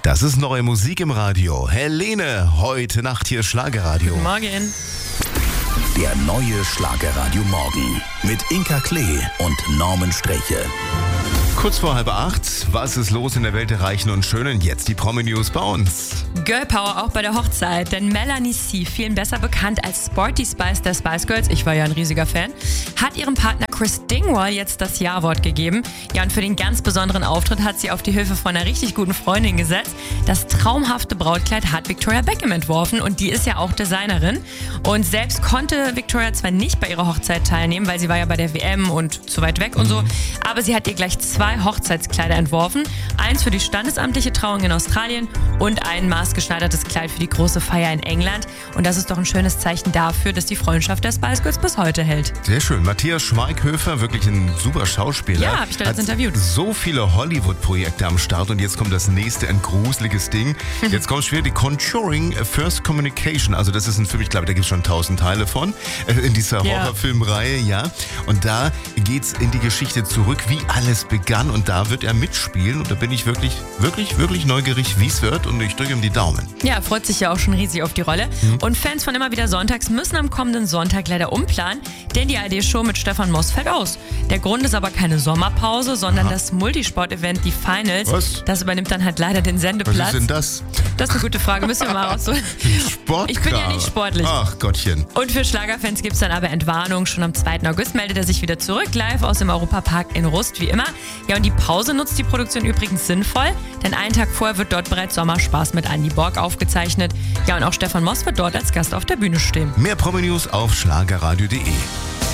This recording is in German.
Das ist neue Musik im Radio. Helene, heute Nacht hier Schlagerradio. Morgen. Der neue Schlagerradio Morgen mit Inka Klee und Norman Sträche. Kurz vor 7:30, was ist los in der Welt der Reichen und Schönen? Jetzt die Promi-News bei uns. Girl Power auch bei der Hochzeit, denn Melanie C., vielen besser bekannt als Sporty Spice der Spice Girls, ich war ja ein riesiger Fan, hat ihrem Partner Chris Dingwall jetzt das Ja-Wort gegeben. Ja, und für den ganz besonderen Auftritt hat sie auf die Hilfe von einer richtig guten Freundin gesetzt. Das traumhafte Brautkleid hat Victoria Beckham entworfen und die ist ja auch Designerin. Und selbst konnte Victoria zwar nicht bei ihrer Hochzeit teilnehmen, weil sie war ja bei der WM und zu weit weg und so, aber sie hat ihr gleich 2 Hochzeitskleider entworfen. Eins für die standesamtliche Trauung in Australien und ein maßgeschneidertes Kleid für die große Feier in England. Und das ist doch ein schönes Zeichen dafür, dass die Freundschaft der Spice Girls bis heute hält. Sehr schön. Matthias Schweighöfer, wirklich ein super Schauspieler. Ja, habe ich da jetzt interviewt. So viele Hollywood-Projekte am Start und jetzt kommt das nächste, ein gruseliges Ding. Jetzt kommt schon wieder die Conjuring First Communication. Also das ist ein Film, ich glaube, da gibt es schon 1000 Teile von, in dieser Horrorfilmreihe, ja. Und da geht's in die Geschichte zurück, wie alles begann. Und da wird er mitspielen. Und da bin ich wirklich neugierig, wie es wird. Und ich drücke ihm die Daumen. Ja, freut sich ja auch schon riesig auf die Rolle. Und Fans von Immer wieder Sonntags müssen am kommenden Sonntag leider umplanen, denn die ARD-Show mit Stefan Moss fällt aus. Der Grund ist aber keine Sommerpause, sondern das Multisport-Event, die Finals. Was? Das übernimmt dann halt leider den Sendeplatz. Was ist denn das? Das ist eine gute Frage, müssen wir mal rausholen. Sportkram. Ich bin ja nicht sportlich. Ach Gottchen. Und für Schlagerfans gibt es dann aber Entwarnung. Schon am 2. August meldet er sich wieder zurück, live aus dem Europapark in Rust, wie immer. Ja, und die Pause nutzt die Produktion übrigens sinnvoll, denn einen Tag vorher wird dort bereits Sommerspaß mit Andy Borg aufgezeichnet. Ja, und auch Stefan Moss wird dort als Gast auf der Bühne stehen. Mehr Promi-News auf schlagerradio.de.